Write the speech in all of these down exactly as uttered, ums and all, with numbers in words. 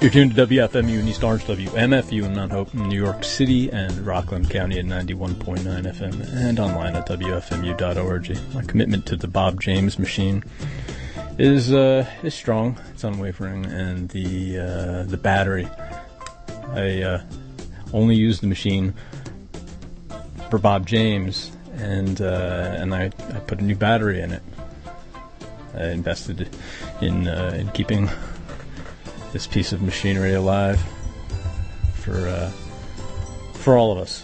You're tuned to W F M U in East Orange, W M F U in Mount Hope, New York City, and Rockland County at ninety-one point nine F M, and online at W F M U dot org. My commitment to the Bob James machine is uh, is strong. It's unwavering, and the uh, the battery. I uh, only use the machine for Bob James, and uh, and I, I put a new battery in it. I invested in uh, in keeping this piece of machinery alive for uh, for all of us.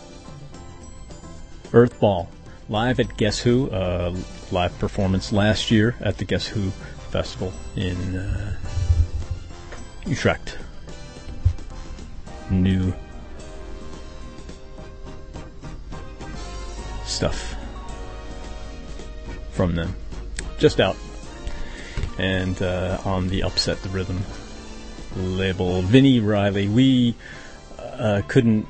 Earthball, live at Guess Who, uh, live performance last year at the Guess Who Festival in uh, Utrecht. New stuff from them, just out, and uh, on the Upset the Rhythm label. Vinnie Riley, we uh, couldn't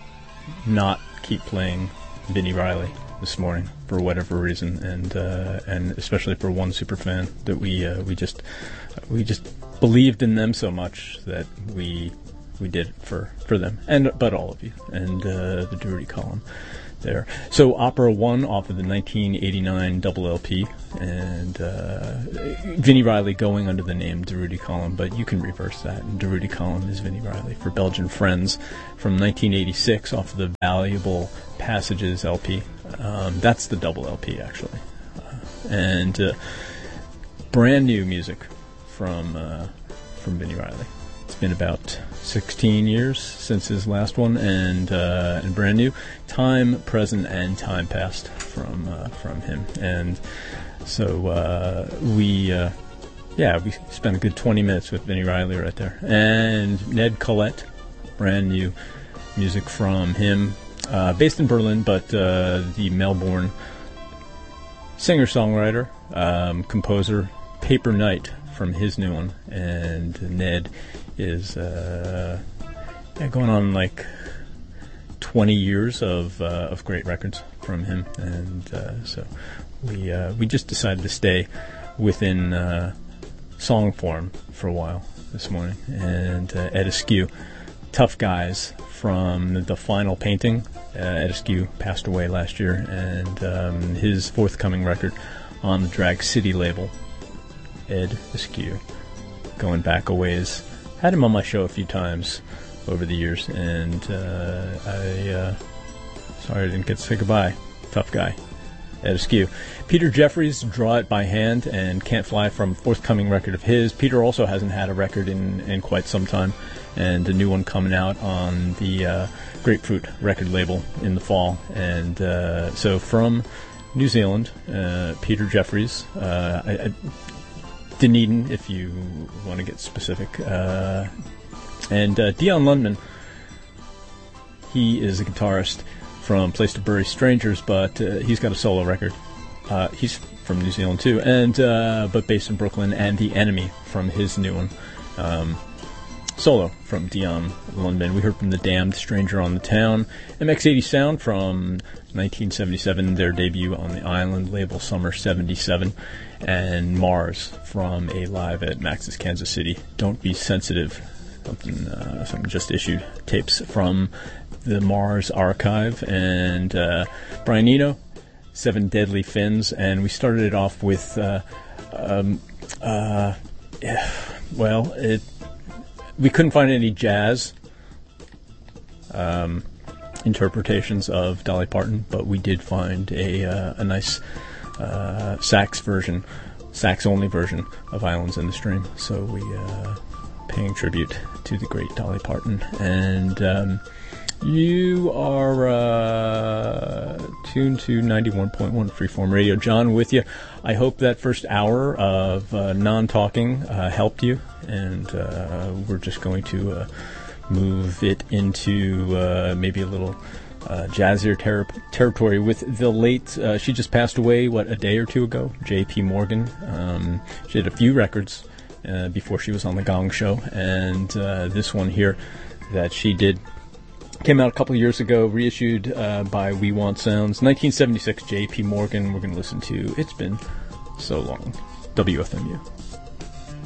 not keep playing Vinnie Riley this morning for whatever reason, and uh, and especially for one super fan that we uh, we just we just believed in them so much that we we did it for, for them, and but all of you, and uh, the Durutti column there. So Opera One off of the nineteen eighty-nine double L P, and uh, Vinnie Riley going under the name Durutti column, but you can reverse that, and Durutti column is Vinnie Riley for Belgian Friends from nineteen eighty-six off of the Valuable Passages L P. Um, that's the double L P, actually. Uh, and uh, brand new music from uh, from Vinnie Riley. It's been about sixteen years since his last one, and uh, and brand new. Time, present, and time past from uh, from him. And so uh, we, uh, yeah, we spent a good twenty minutes with Vinnie Riley right there. And Ned Collette, brand new music from him, uh, based in Berlin, but uh, the Melbourne singer-songwriter, um, composer, Paper Knight from his new one. And Ned is uh, yeah, going on like twenty years of uh, of great records from him, and uh, so we uh, we just decided to stay within uh, song form for a while this morning. And uh, Ed Askew, Tough Guys from The Final Painting. Uh, Ed Askew passed away last year, and um, his forthcoming record on the Drag City label. Ed Askew, going back a ways. Had him on my show a few times over the years, and uh, I uh, sorry I didn't get to say goodbye. Tough guy, Ed Askew. Peter Jeffries, Draw It By Hand, and Can't Fly from forthcoming record of his. Peter also hasn't had a record in, in quite some time, and a new one coming out on the uh, Grapefruit record label in the fall. And uh, so from New Zealand, uh, Peter Jeffries, uh, I, I Dunedin, if you want to get specific. Uh, and uh, Dion Lundman, he is a guitarist from Place to Bury Strangers, but uh, he's got a solo record. Uh, he's from New Zealand too, and uh, but based in Brooklyn. And The Enemy from his new one. Um, solo from Dion Lundman. We heard from The Damned, Stranger on the Town. M X eighty Sound from nineteen seventy-seven, their debut on the Island label, Summer seventy-seven. And Mars from a live at Max's Kansas City, Don't Be Sensitive, something, uh, something just issued, tapes from the Mars archive. And uh, Brian Eno, Seven Deadly Fins, and we started it off with, uh, um, uh, well, it we couldn't find any jazz um, interpretations of Dolly Parton, but we did find a uh, a nice uh, sax version, sax only version of Islands in the Stream. So we uh, paying tribute to the great Dolly Parton. And um, you are uh, tuned to ninety-one point one Freeform Radio. John with you. I hope that first hour of uh, non-talking uh, helped you, and uh, we're just going to uh, move it into uh, maybe a little uh, jazzier ter- territory with the late, uh, she just passed away, what, a day or two ago, J P Morgan. Um, she had a few records uh, before she was on the Gong Show, and uh, this one here that she did came out a couple of years ago, reissued uh, by We Want Sounds. nineteen seventy-six, J P Morgan. We're going to listen to It's Been So Long. W F M U.